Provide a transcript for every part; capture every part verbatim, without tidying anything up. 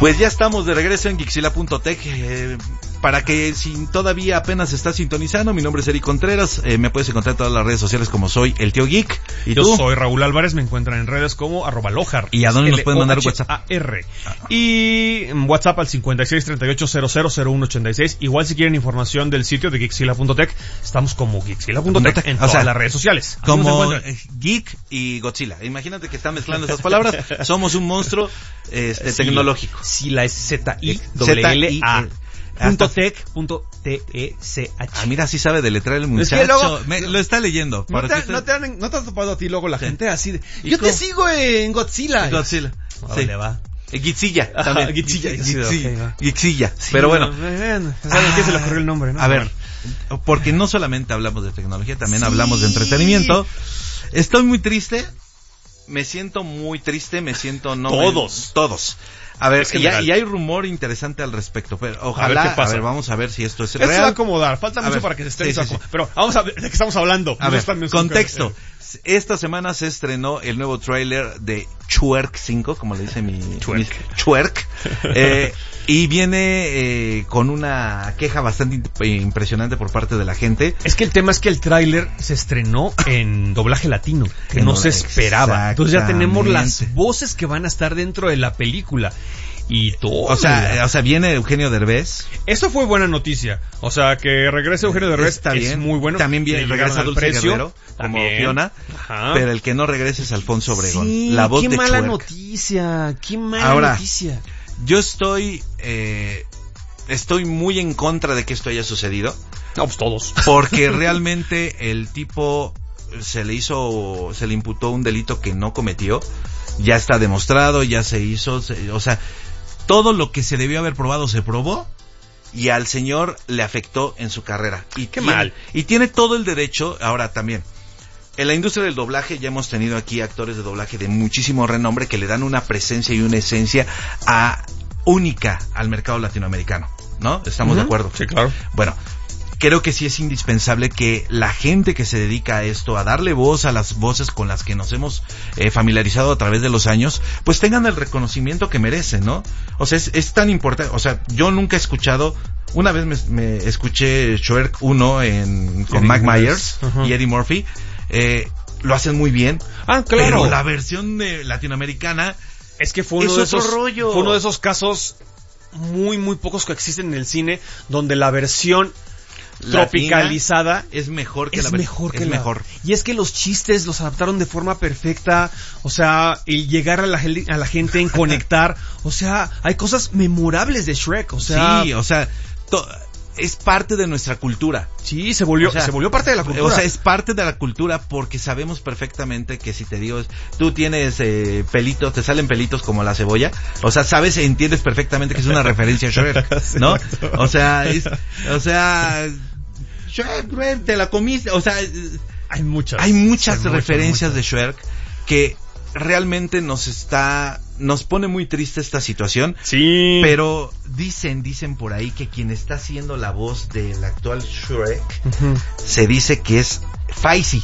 Pues ya estamos de regreso en Geekzilla punto tech. Eh, para que si todavía apenas estás sintonizando, mi nombre es Eric Contreras. Eh, me puedes encontrar en todas las redes sociales como soy el tío Geek. ¿Y Yo tú? soy Raúl Álvarez, me encuentran en redes como arroba Lojar. ¿Y a dónde nos pueden mandar WhatsApp? A R. Y WhatsApp al cincuenta y seis treinta y ocho cero cero cero uno ochenta y seis. Igual si quieren información del sitio de Geekzilla punto tech, estamos como Geekzilla punto tech en o todas sea, las redes sociales. Así Como nos encuentran. Geek y Godzilla. Imagínate que están mezclando esas palabras. Somos un monstruo este, Sí, tecnológico. Sí, la es Z I Z I L A. Punto Hasta- tech punto T E C H. Ah, mira, sí sabe deletrear el muchacho. Es que luego- Me- lo está leyendo. ¿No para te, que usted- no, te han, ¿No te has topado a ti luego la Sí. gente así de... ¿Y Yo cómo? te sigo en Godzilla. Godzilla. Sí. Le va. Eh, Gitzilla Ajá, también. Gitzilla, Gitzilla. ok, va. Gitzilla. Sí, Pero bueno. no, bueno, ¿saben qué se le ocurrió el nombre, no? A ver, porque no solamente hablamos de tecnología, también Sí. hablamos de entretenimiento. Estoy muy triste. Me siento muy triste, me siento no Todos. me- todos. A ver, Es y, hay, general. y hay rumor interesante al respecto, pero ojalá, A ver qué pasa. a ver, vamos a ver si esto es Esto se va a real. acomodar, falta A mucho ver, para que se esté sí, sí, desacomod- sí. Pero vamos a ver de qué estamos hablando. A No ver, están mencionando- contexto. Esta semana se estrenó el nuevo tráiler de Shrek cinco, como le dice mi... Shrek. mi- Shrek. Eh, y viene eh, con una queja bastante in- impresionante por parte de la gente. Es que el tema es que el tráiler se estrenó en doblaje latino, que En no se doblaje, esperaba. Entonces ya tenemos las exactamente. voces que van a estar dentro de la película. Y todo. O sea, o sea, viene Eugenio Derbez. Eso fue buena noticia. O sea, que regrese Eugenio Derbez Está bien. es muy bueno. También viene, Le llegaron regresa al Dulce precio. Guerrero como También. Fiona. Ajá. Pero el que no regrese es Alfonso Obregón. Sí, la voz qué de mala Shrek. noticia. Qué mala Ahora, noticia. Yo estoy... Eh, estoy muy en contra de que esto haya sucedido. No, pues todos. Porque realmente el tipo se le hizo, se le imputó un delito que no cometió. Ya está demostrado, ya se hizo, se- o sea, todo lo que se debió haber probado se probó y al señor le afectó en su carrera. Y Qué tiene- mal. Y tiene todo el derecho, ahora también. En la industria del doblaje ya hemos tenido aquí actores de doblaje de muchísimo renombre que le dan una presencia y una esencia a, única al mercado latinoamericano, ¿no? ¿Estamos Uh-huh. de acuerdo? Sí, claro. Bueno, creo que sí es indispensable que la gente que se dedica a esto, a darle voz a las voces con las que nos hemos eh, familiarizado a través de los años, pues tengan el reconocimiento que merecen, ¿no? O sea, es, es tan importante, o sea, yo nunca he escuchado, una vez me, me escuché Shrek uno en, con Eddie Mike Myers. Myers Ajá. y Eddie Murphy, eh, lo hacen muy bien. Ah, claro. Pero la versión de latinoamericana Es que fue uno es de otro esos rollo. fue uno de esos casos muy muy pocos que existen en el cine donde la versión tropicalizada es mejor que es la versión. mejor que es la- mejor. Y es que los chistes los adaptaron de forma perfecta, o sea, el llegar a la, gel- a la gente en conectar, o sea, hay cosas memorables de Shrek, o sea, Sí, o sea, to- es parte de nuestra cultura. sí, se volvió O sea, se volvió parte de la cultura. O sea, es parte de la cultura porque sabemos perfectamente que si te digo, tú tienes eh, pelitos, te salen pelitos como la cebolla, o sea, sabes, entiendes perfectamente que es una referencia a Shrek, ¿no? O sea, es, o sea, Shrek, güey, te la comiste, o sea, hay muchas hay muchas hay muchas, referencias muchas. de Shrek que realmente nos está, nos pone muy triste esta situación. Sí. Pero dicen, dicen por ahí que quien está haciendo la voz del actual Shrek Ujú. se dice que es Faisy.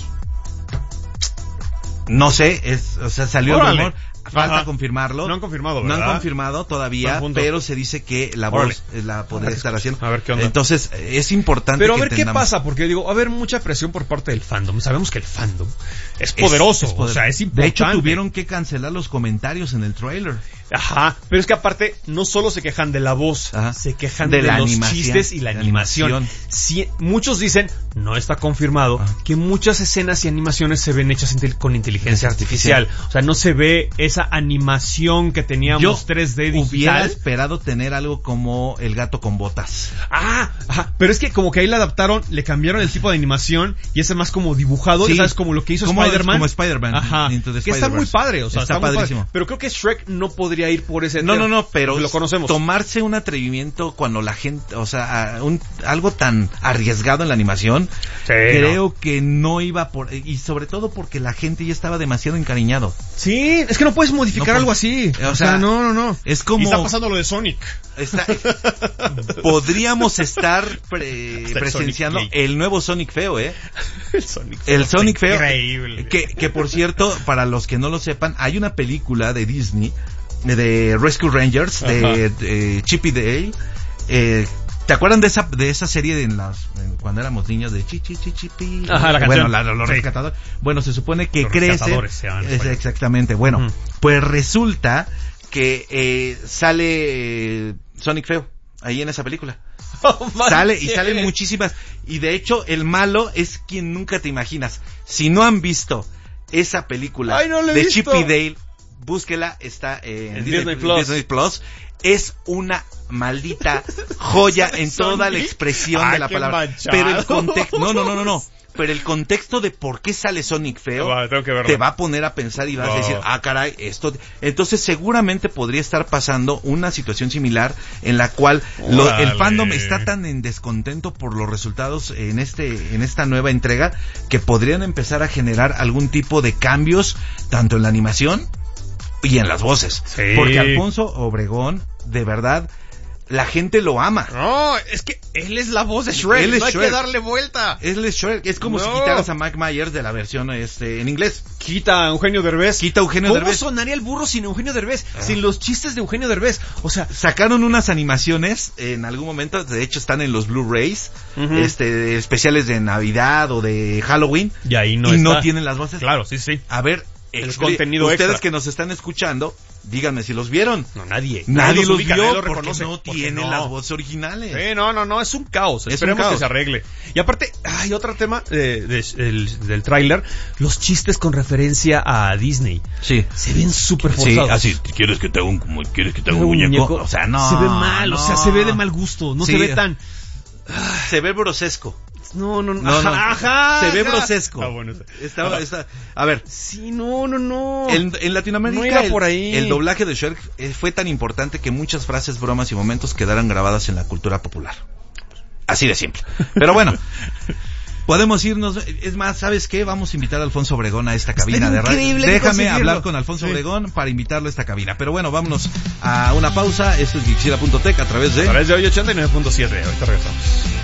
No sé, es, o sea, salió el Órale. rumor. Falta Ajá. confirmarlo. No han confirmado, No han ¿verdad? confirmado todavía, Buen punto. pero se dice que la Órale. voz eh, la podría A ver, estar haciendo. a ver qué onda. Entonces, es importante Pero a que ver qué entendamos. pasa, porque digo, va a haber mucha presión por parte del fandom. Sabemos que el fandom es poderoso, Es- es poder- o sea, es De importante. hecho, tuvieron que cancelar los comentarios en el trailer. Ajá, pero es que aparte no solo se quejan de la voz, Ajá. se quejan De de, la los animación, chistes y la, la animación. animación. Sí, muchos dicen, no está confirmado, Ajá. que muchas escenas y animaciones se ven hechas intel- con inteligencia artificial. O sea, no se ve esa animación que teníamos Yo tres D hubiera digital. esperado tener algo como el gato con botas. Ah, ajá, pero es que como que ahí la adaptaron, le cambiaron el tipo de animación y ese más como dibujado, Sí. ¿sabes? Como lo que hizo Como- Spider-Man. como Spider-Man, Ajá, Into the que está muy Spider-Verse. padre, o sea, Está está, muy padrísimo. padre. Pero creo que Shrek no podría ir por ese No, tema, no, no, pero porque lo conocemos. tomarse un atrevimiento cuando la gente, o sea, a- un, algo tan arriesgado en la animación, Sí, creo que no iba por, y sobre todo porque la gente ya estaba demasiado encariñado. Sí, es que no puedes modificar No, algo pues, así. o O, sea, sea, no, no, no. es como- Y está pasando lo de Sonic. Está- podríamos estar pre- Hasta el presenciando Sonic gay. el nuevo Sonic feo, ¿eh? El Sonic El está Sonic feo. Increíble. Que, que por cierto, para los que no lo sepan, hay una película de Disney de Rescue Rangers, de, de Chip y Dale. Eh, ¿Te acuerdan de esa de esa serie de en las en, cuando éramos niños de Chi Chi Chi Chipi? Ajá, la bueno, canción. la, los sí. rescatadores. Bueno, se supone que los crecen. Es, exactamente. Bueno, uh-huh. pues resulta que eh, sale eh, Sonic Feo ahí en esa película. Oh, sale y salen muchísimas y de hecho el malo es quien nunca te imaginas. Si no han visto esa película Ay, no de visto. Chip y Dale, búsquela, está en, en Disney, Disney Plus. Disney Plus. Es una maldita joya en toda la expresión Ay, de la palabra. Manchado. Pero el contexto, no, no, no, no, no. Pero el contexto de por qué sale Sonic Feo vale, tengo que verlo. te va a poner a pensar y vas oh. a decir, ah, caray, esto. Entonces seguramente podría estar pasando una situación similar en la cual lo, el fandom está tan en descontento por los resultados en este, en esta nueva entrega que podrían empezar a generar algún tipo de cambios tanto en la animación y en las voces. Sí. Porque Alfonso Obregón, de verdad, la gente lo ama. No, es que él es la voz de Shrek. Él es no Shrek. hay que darle vuelta. Él es Shrek. Es como no. si quitaras a Mike Myers de la versión este en inglés. Quita a Eugenio Derbez. Quita a Eugenio ¿Cómo Derbez. ¿Cómo sonaría el burro sin Eugenio Derbez? Ah. Sin los chistes de Eugenio Derbez. O sea, sacaron unas animaciones en algún momento, de hecho están en los Blu-rays, uh-huh. este especiales de Navidad o de Halloween. Y ahí no Y está. no tienen las voces. Claro, sí, sí. A ver, el expli- contenido ustedes extra. que nos están escuchando, díganme si los vieron. No, nadie. Nadie los, ubica, vio nadie lo porque reconoce, no porque tienen no. las voces originales. Sí, no, no, no, es un caos. Es Esperemos un caos. que se arregle. Y aparte, hay otro tema de, de, del, del tráiler, los chistes con referencia a Disney. Sí. Se ven súper forzados. Sí, así, ¿quieres que te haga un, ¿quieres que te haga un muñeco? muñeco? O sea, no. Se ve mal, no. o sea, se ve de mal gusto, no sí. se ve tan... Se ve brosesco. No, no, no. no, no. Ajá, ajá, se ve ajá. brosesco. Ah, bueno, está, está, a ver. Sí, no, no, no. En, en Latinoamérica no iba el, por ahí. el doblaje de Shrek fue tan importante que muchas frases, bromas y momentos quedaran grabadas en la cultura popular. Así de simple. Pero bueno, podemos irnos. Es más, ¿sabes qué? Vamos a invitar a Alfonso Obregón a esta cabina de radio. Déjame hablar con Alfonso sí. Obregón para invitarlo a esta cabina. Pero bueno, vámonos a una pausa. Esto es Geeksira punto tech a través de... A través de hoy ochenta y nueve punto siete. Ahorita regresamos.